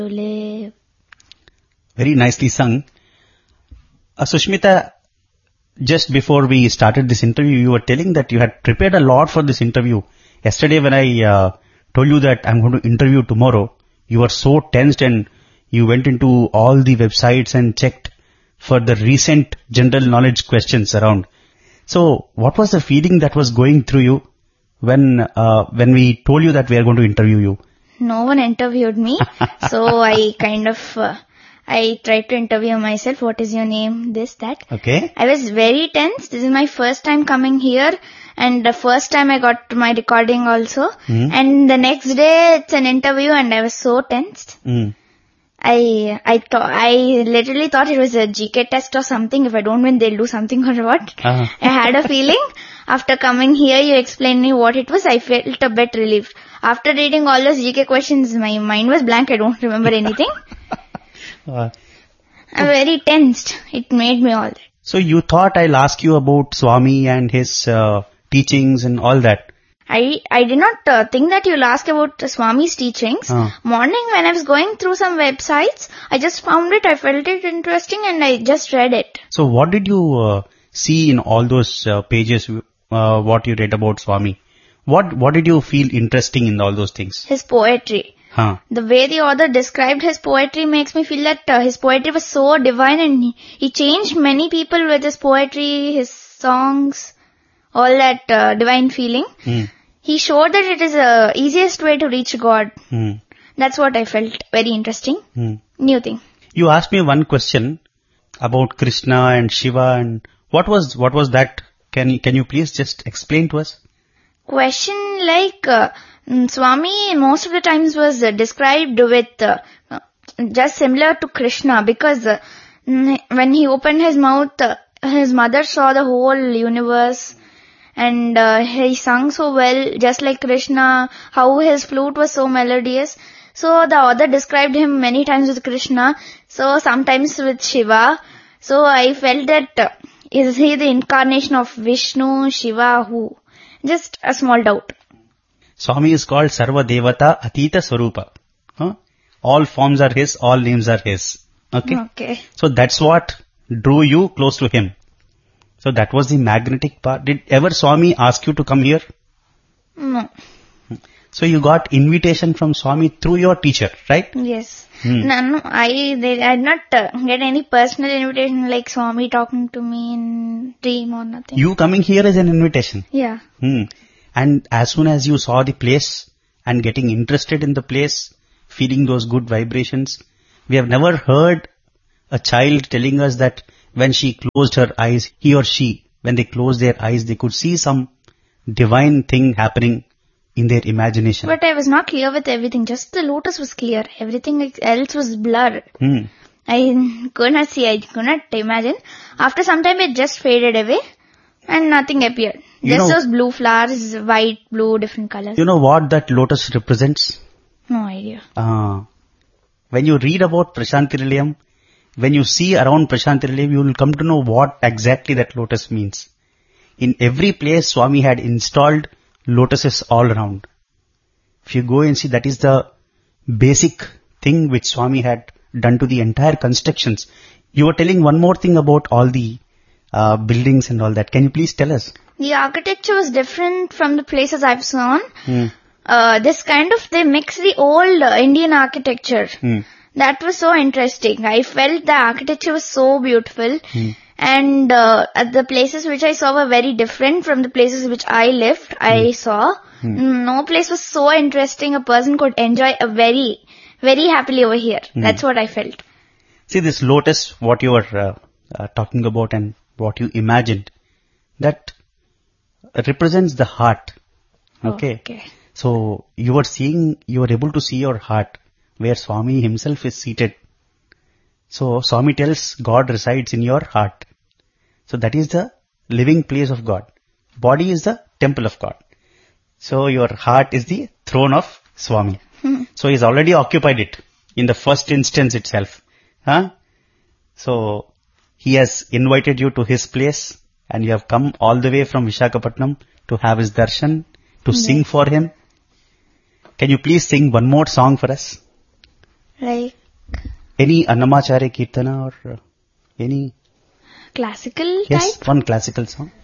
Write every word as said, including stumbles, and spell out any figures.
live. Very nicely sung. Uh, Sushmita, just before we started this interview, you were telling that you had prepared a lot for this interview. Yesterday when I uh, told you that I'm going to interview tomorrow, you were so tensed and you went into all the websites and checked for the recent general knowledge questions around. So what was the feeling that was going through you when uh, when we told you that we are going to interview you? No one interviewed me, so I kind of, uh, I tried to interview myself. What is your name? This, that. Okay. I was very tense. This is my first time coming here, and the first time I got my recording also. Mm. And the next day it's an interview, and I was so tensed. Mm. I I thought I literally thought it was a G K test or something. If I don't win, they'll do something or what. Uh-huh. I had a feeling. After coming here, you explained me what it was. I felt a bit relieved. After reading all those G K questions, my mind was blank. I don't remember anything. uh, I'm very tensed. It made me all that. So you thought I'll ask you about Swami and his uh, teachings and all that. I I did not uh, think that you'll ask about Swami's teachings. Uh. Morning when I was going through some websites, I just found it, I felt it interesting and I just read it. So what did you uh, see in all those uh, pages, uh, what you read about Swami? What what did you feel interesting in all those things? His poetry. Huh. The way the author described his poetry makes me feel that uh, his poetry was so divine and he, he changed many people with his poetry, his songs, all that uh, divine feeling. Hmm. He showed that it is the easiest way to reach God. Hmm. That's what I felt very interesting. Hmm. New thing. You asked me one question about Krishna and Shiva, and what was what was that? Can you, can you please just explain to us? Question like uh, mm, Swami most of the times was uh, described with uh, uh, just similar to Krishna because uh, mm, when he opened his mouth, uh, his mother saw the whole universe. And uh, he sung so well, just like Krishna, how his flute was so melodious. So the author described him many times with Krishna, so sometimes with Shiva. So I felt that, uh, is he the incarnation of Vishnu, Shiva, who? Just a small doubt. Swami is called Sarva Devata Atita Swarupa. Huh? All forms are his, all names are his. Okay? Okay. So that's what drew you close to him. So that was the magnetic part. Did ever Swami ask you to come here? No. So you got invitation from Swami through your teacher, right? Yes. Hmm. No, no, I, they, I did not uh, get any personal invitation like Swami talking to me in dream or nothing. You coming here is an invitation. Yeah. Hmm. And as soon as you saw the place and getting interested in the place, feeling those good vibrations, we have never heard a child telling us that when she closed her eyes, he or she, when they closed their eyes, they could see some divine thing happening in their imagination. But I was not clear with everything. Just the lotus was clear. Everything else was blur. Hmm. I could not see. I could not imagine. After some time, it just faded away and nothing appeared. You Just know, those blue flowers, white, blue, different colors. You know what that lotus represents? No idea. Uh, when you read about Prashanti Nilayam, when you see around Prashanti Nilayam, you will come to know what exactly that lotus means. In every place, Swami had installed lotuses all around. If you go and see, that is the basic thing which Swami had done to the entire constructions. You were telling one more thing about all the uh, buildings and all that. Can you please tell us? The architecture was different from the places I've seen. Hmm. Uh, this kind of, they mix the old uh, Indian architecture. Hmm. That was so interesting. I felt the architecture was so beautiful. Hmm. And uh, the places which I saw were very different from the places which I lived. I Hmm. saw. Hmm. No place was so interesting. A person could enjoy a very, very happily over here. Hmm. That's what I felt. See this lotus, what you were uh, uh, talking about and what you imagined, that represents the heart. Okay. Okay. So you were seeing, you were able to see your heart where Swami himself is seated. So Swami tells God resides in your heart. So that is the living place of God. Body is the temple of God. So your heart is the throne of Swami. Hmm. So he's already occupied it in the first instance itself. Huh? So he has invited you to his place and you have come all the way from Visakhapatnam to have his darshan, to Yes. sing for him. Can you please sing one more song for us? Like Any Annamacharya Kirtana or uh, any? classical Yes, type? one classical song.